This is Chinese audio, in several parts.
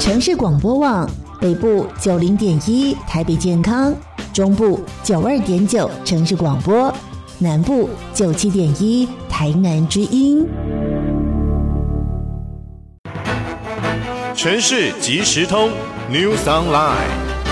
城市广播网北部90.1台北健康，中部92.9城市广播，南部97.1台南之音。 城市即时通 News Online。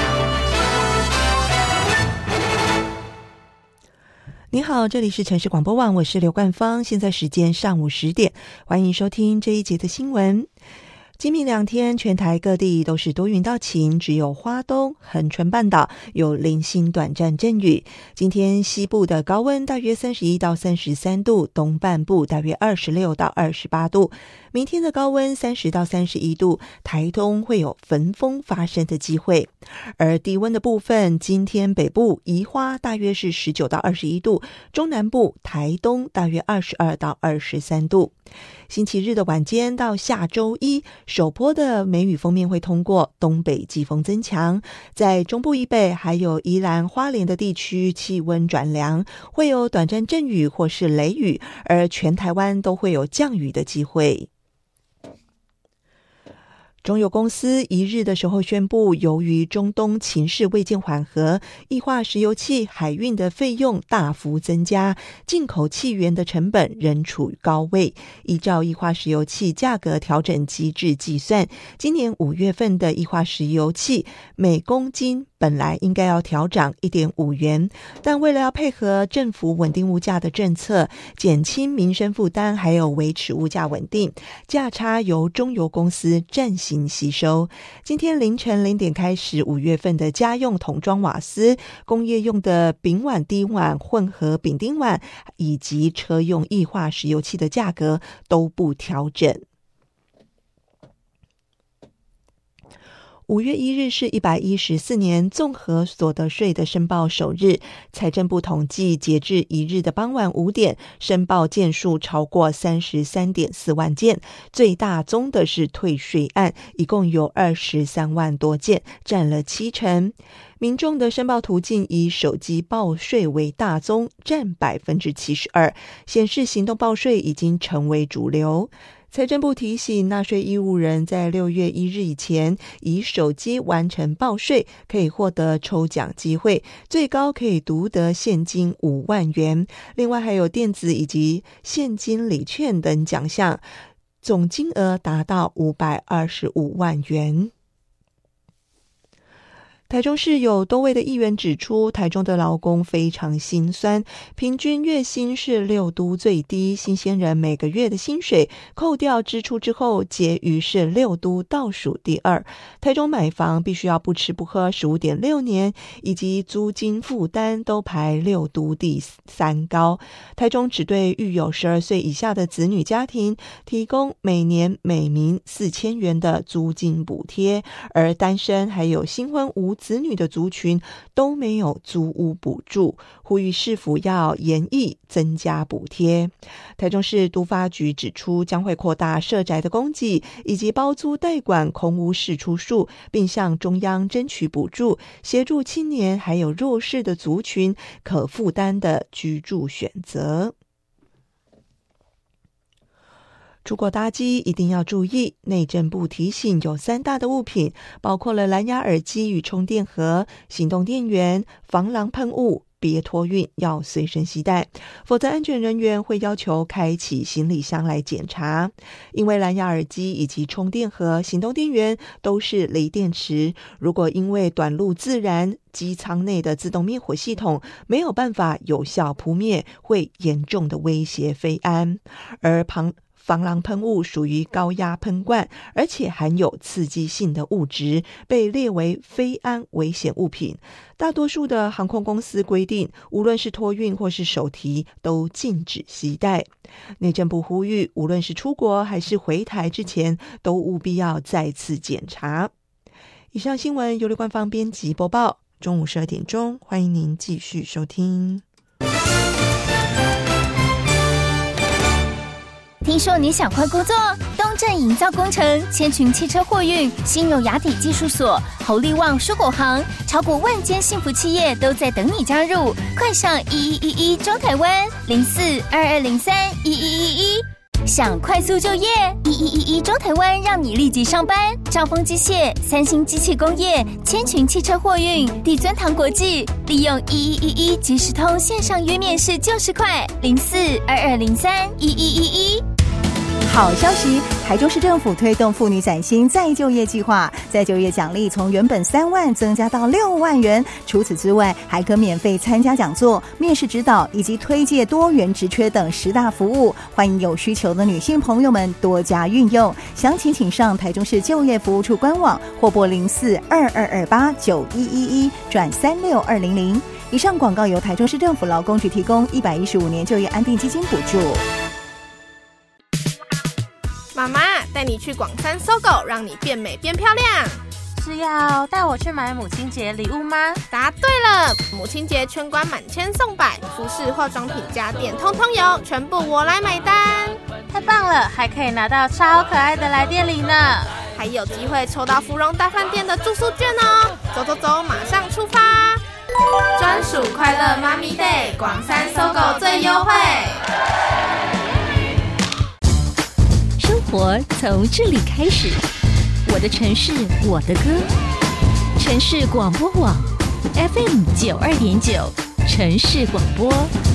你好，这里是城市广播网，我是刘冠芳，现在时间上午10点，欢迎收听这一节的新闻。今明两天，全台各地都是多云到晴，只有花东、恒春半岛有零星短暂阵雨。今天西部的高温大约31到33度，东半部大约26到28度。明天的高温30到31度，台东会有焚风发生的机会。而低温的部分，今天北部宜花大约是19到21度，中南部台东大约22到23度。星期日的晚间到下周一，首波的梅雨锋面会通过，东北季风增强，在中部以北还有宜兰花莲的地区气温转凉，会有短暂阵雨或是雷雨，而全台湾都会有降雨的机会。中油公司一日的时候宣布，由于中东情势未见缓和，液化石油气海运的费用大幅增加，进口气源的成本仍处于高位。依照液化石油气价格调整机制计算，今年5月份的液化石油气每公斤本来应该要调涨 1.5 元，但为了要配合政府稳定物价的政策，减轻民生负担，还有维持物价稳定，价差由中油公司暂行吸收。今天凌晨0点开始，5月份的家用桶装瓦斯、工业用的丙烷、低烷混合丙丁烷以及车用液化石油气的价格都不调整。5月1日是114年综合所得税的申报首日，财政部统计，截至1日的傍晚5点，申报件数超过 33.4 万件，最大宗的是退税案，一共有23万多件，占了70%。民众的申报途径以手机报税为大宗，占 72%， 显示行动报税已经成为主流。财政部提醒纳税义务人在6月1日以前以手机完成报税，可以获得抽奖机会，最高可以独得现金5万元，另外还有电子以及现金礼券等奖项，总金额达到525万元。台中市有多位的议员指出，台中的劳工非常辛酸，平均月薪是6都最低，新鲜人每个月的薪水扣掉支出之后，结余是6都倒数第2。台中买房必须要不吃不喝 15.6 年，以及租金负担都排6都第3高。台中只对育有12岁以下的子女家庭提供每年每名4000元的租金补贴，而单身还有新婚无子女的族群都没有租屋补助，呼吁市府要研议增加补贴。台中市都发局指出，将会扩大社宅的供给，以及包租代管空屋释出数，并向中央争取补助，协助青年还有弱势的族群可负担的居住选择。出国搭机一定要注意，内政部提醒有3大的物品，包括了蓝牙耳机与充电盒、行动电源、防狼喷雾，别托运，要随身携带，否则安全人员会要求开启行李箱来检查。因为蓝牙耳机以及充电盒、行动电源都是锂电池，如果因为短路自燃，机舱内的自动灭火系统没有办法有效扑灭，会严重的威胁飞安。而防狼喷雾属于高压喷罐，而且含有刺激性的物质，被列为飞安危险物品。大多数的航空公司规定，无论是托运或是手提都禁止携带。内政部呼吁，无论是出国还是回台之前，都务必要再次检查。以上新闻由刘冠芳编辑播报，中午12点钟，欢迎您继续收听。 听说你想换工作？东正营造工程、千群汽车货运、新荣雅体技术所、侯利旺蔬果行，超过万间幸福企业都在等你加入。快上1111中台湾0422031111。 想快速就业，1111中台湾让你立即上班。兆丰机械、三星机器工业、千群汽车货运、地尊堂国际，利用1111即时通线上约面试就是快，0422031111。 好消息！台中市政府推动妇女崭新再就业计划，再就业奖励从原本3万增加到6万元。除此之外，还可免费参加讲座、面试指导以及推介多元职缺等10大服务。欢迎有需求的女性朋友们多加运用。详情请上台中市就业服务处官网或拨0422289111转36200。以上广告由台中市政府劳工局提供，115年就业安定基金补助。 妈妈带你去广山搜狗，让你变美变漂亮。 是要带我去买母亲节礼物吗？ 答对了，母亲节全馆满千送百，服饰、化妆品、家电通通有，全部我来买单。 太棒了，还可以拿到超可爱的来电礼呢， 还有机会抽到芙蓉大饭店的住宿券哦！走走走，马上出发！专属快乐妈咪 day， 广山搜狗最优惠。 生活从这里开始，我的城市，我的歌。城市广播网 FM92.9，城市广播。